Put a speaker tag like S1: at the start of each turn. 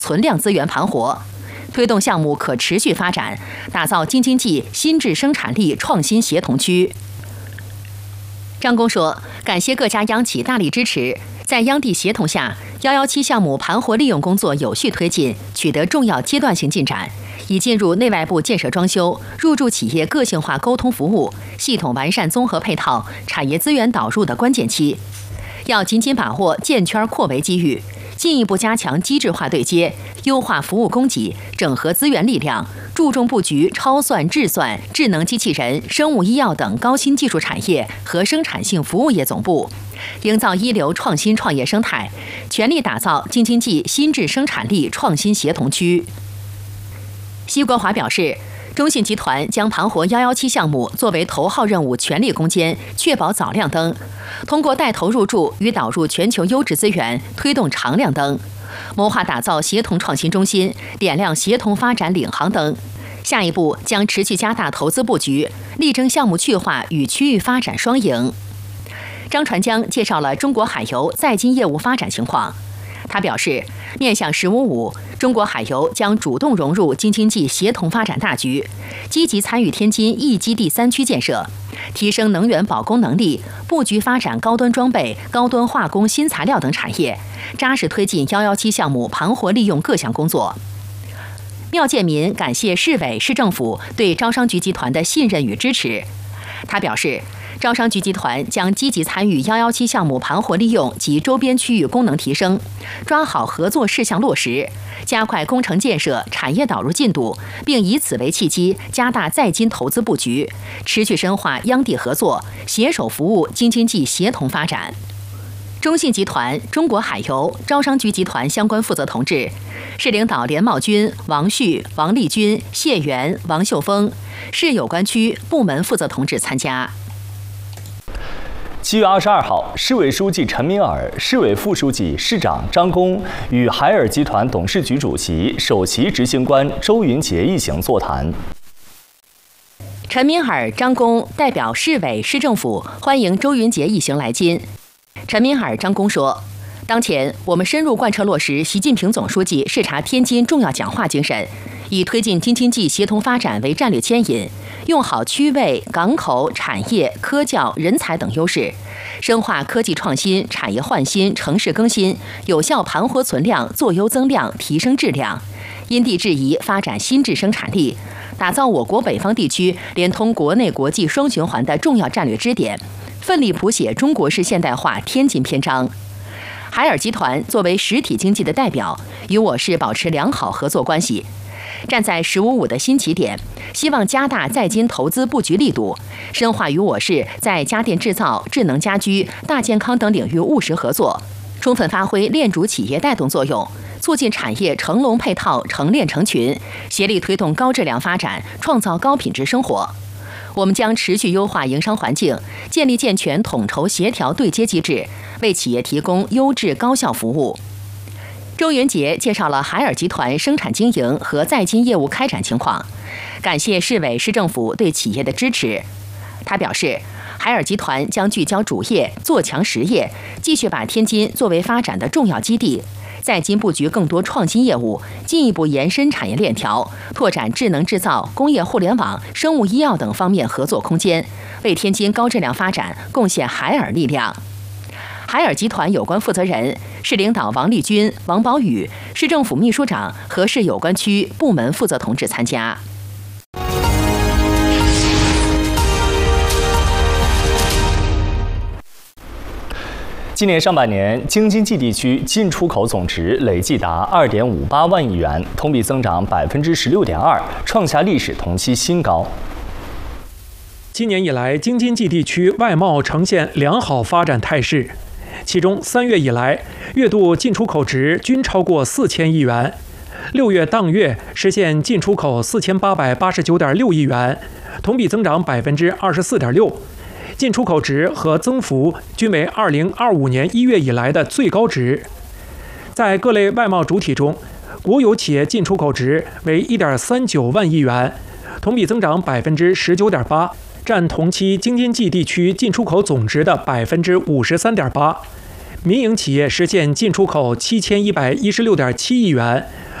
S1: 存量资源盘活，推动项目可持续发展，打造京津冀新质生产力创新协同区。张工说，感谢各家央企大力支持，在央地协同下，117项目盘活利用工作有序推进，取得重要阶段性进展，已进入内外部建设装修、入驻企业个性化沟通服务、系统完善综合配套、产业资源导入的关键期。要紧紧把握建圈扩围机遇，进一步加强机制化对接，优化服务供给，整合资源力量，注重布局超算、智算、智能机器人、生物医药等高新技术产业和生产性服务业总部，营造一流创新创业生态，全力打造京津冀新质生产力创新协同区。奚国华表示，中信集团将盘活117项目作为头号任务全力攻坚，确保早亮灯。通过带头入驻与导入全球优质资源，推动长亮灯，谋划打造协同创新中心，点亮协同发展领航灯。下一步将持续加大投资布局，力争项目去化与区域发展双赢。张传江介绍了中国海油在京业务发展情况。他表示，面向“15+5”，中国海油将主动融入京津冀协同发展大局，积极参与天津一基地3区建设，提升能源保供能力，布局发展高端装备、高端化工新材料等产业，扎实推进117项目盘活利用各项工作。缪建民感谢市委市政府对招商局集团的信任与支持。他表示，招商局集团将积极参与117项目盘活利用及周边区域功能提升，抓好合作事项落实，加快工程建设、产业导入进度，并以此为契机，加大在京投资布局，持续深化央地合作，携手服务京津冀协同发展。中信集团、中国海油、招商局集团相关负责同志、市领导连茂军、王旭、王立军、谢元、王秀峰，市有关区部门负责同志参加。
S2: 7月22号，市委书记陈敏尔、市委副书记、市长张工与海尔集团董事局主席、首席执行官周云杰一行座谈。
S1: 陈敏尔、张工代表市委市政府欢迎周云杰一行来京。陈敏尔、张工说，当前我们深入贯彻落实习近平总书记视察天津重要讲话精神，以推进京津冀协同发展为战略牵引，用好区位、港口、产业、科教、人才等优势，深化科技创新、产业换新、城市更新，有效盘活存量、做优增量、提升质量，因地制宜发展新质生产力，打造我国北方地区连通国内国际双循环的重要战略支点，奋力谱写中国式现代化天津篇章。海尔集团作为实体经济的代表，与我市保持良好合作关系。站在“15+5”的新起点，希望加大在京投资布局力度，深化与我市在家电制造、智能家居、大健康等领域务实合作，充分发挥链主企业带动作用，促进产业成龙配套、成链成群，协力推动高质量发展，创造高品质生活。我们将持续优化营商环境，建立健全统筹协调对接机制，为企业提供优质高效服务。周云杰介绍了海尔集团生产经营和在京业务开展情况，感谢市委市政府对企业的支持。他表示，海尔集团将聚焦主业，做强实业，继续把天津作为发展的重要基地，在京布局更多创新业务，进一步延伸产业链条，拓展智能制造、工业互联网、生物医药等方面合作空间，为天津高质量发展贡献海尔力量。海尔集团有关负责人、市领导王立军、王宝宇、市政府秘书长和市有关区部门负责同志参加。
S2: 今年上半年，京津冀地区进出口总值累计达2.58万亿元，同比增长16.2%，创下历史同期新高。
S3: 今年以来，京津冀地区外贸呈现良好发展态势。其中，3月以来，月度进出口值均超过4000亿元，6月当月实现进出口4889.6亿元，同比增长24.6%，进出口值和增幅均为2025年1月以来的最高值。在各类外贸主体中，国有企业进出口值为1.39万亿元，同比增长19.8%。占同期京津冀地区进出口总值的53.8%， 民营企业实现进出口7116.7亿元，